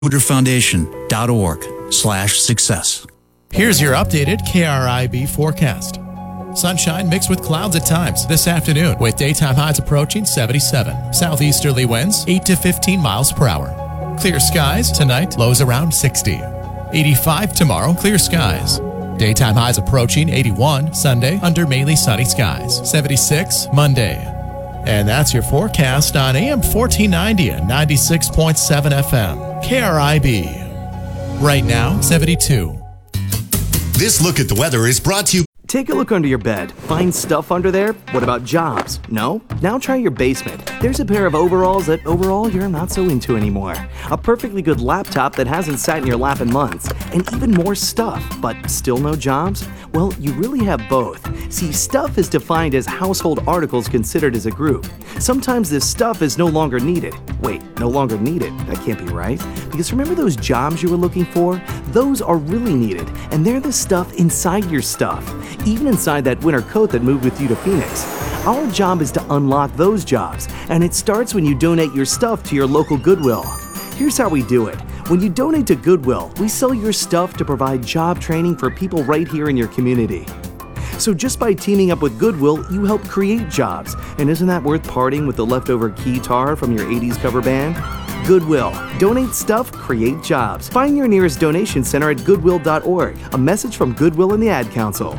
Foundation.org/success. Here's your updated KRIB forecast. Sunshine mixed with clouds at times this afternoon with daytime highs approaching 77. Southeasterly winds 8 to 15 miles per hour. Clear skies tonight, lows around 60. 85 tomorrow, clear skies. Daytime highs approaching 81 Sunday under mainly sunny skies. 76 Monday. And that's your forecast on AM 1490 and 96.7 FM. KRIB. Right now, 72. This look at the weather is brought to you. Take a look under your bed. Find stuff under there? What about jobs? No? Now try your basement. There's a pair of overalls that overall you're not so into anymore. A perfectly good laptop that hasn't sat in your lap in months. And even more stuff, but still no jobs? Well, you really have both. See, stuff is defined as household articles considered as a group. Sometimes this stuff is no longer needed. Wait, no longer needed? That can't be right. Because remember those jobs you were looking for? Those are really needed, and they're the stuff inside your stuff. Even inside that winter coat that moved with you to Phoenix. Our job is to unlock those jobs, and it starts when you donate your stuff to your local Goodwill. Here's how we do it. When you donate to Goodwill, we sell your stuff to provide job training for people right here in your community. So just by teaming up with Goodwill, you help create jobs. And isn't that worth parting with the leftover guitar from your 80s cover band? Goodwill. Donate stuff, create jobs. Find your nearest donation center at goodwill.org. A message from Goodwill and the Ad Council.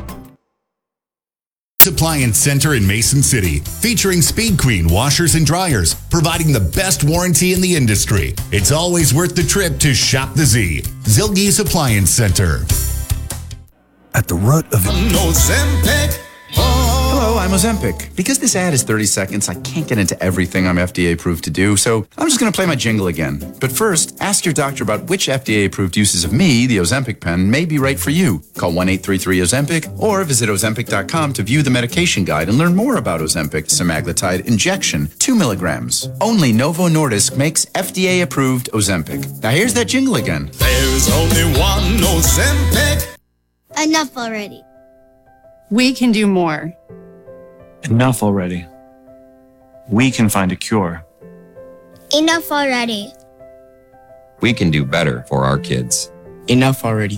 Appliance Center in Mason City, featuring Speed Queen washers and dryers, providing the best warranty in the industry. It's always worth the trip to Shop the Z. Zilge's Appliance Center. At the root of Ozempic. Hello, I'm Ozempic. Because this ad is 30 seconds, I can't get into everything I'm FDA approved to do, so I'm just going to play my jingle again. But first, ask your doctor about which FDA approved uses of me, the Ozempic pen, may be right for you. Call 1-833-OZEMPIC or visit Ozempic.com to view the medication guide and learn more about Ozempic semaglutide injection, 2 milligrams. Only Novo Nordisk makes FDA approved Ozempic. Now here's that jingle again. There's only one Ozempic. Enough already. We can do more. Enough already. We can find a cure. Enough already. We can do better for our kids. Enough already.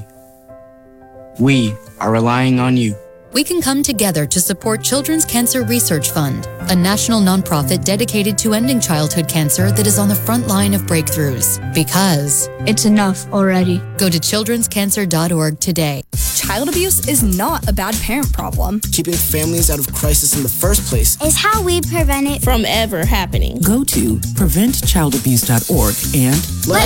We are relying on you. We can come together to support Children's Cancer Research Fund, a national nonprofit dedicated to ending childhood cancer that is on the front line of breakthroughs. Because it's enough already. Go to childrenscancer.org today. Child abuse is not a bad parent problem. Keeping families out of crisis in the first place is how we prevent it from ever happening. Go to preventchildabuse.org and let